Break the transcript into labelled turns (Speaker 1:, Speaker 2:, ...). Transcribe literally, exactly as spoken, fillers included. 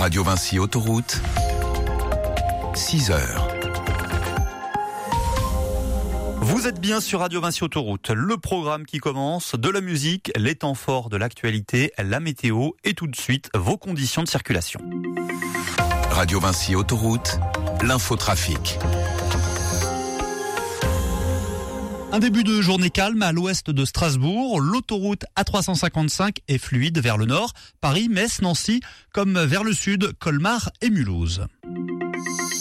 Speaker 1: Radio Vinci Autoroute, six heures.
Speaker 2: Vous êtes bien sur Radio Vinci Autoroute, le programme qui commence, de la musique, les temps forts de l'actualité, la météo et tout de suite vos conditions de circulation.
Speaker 1: Radio Vinci Autoroute, l'infotrafic.
Speaker 2: Un début de journée calme à l'ouest de Strasbourg. L'autoroute A trois cent cinquante-cinq est fluide vers le nord, Paris, Metz, Nancy, comme vers le sud, Colmar et Mulhouse.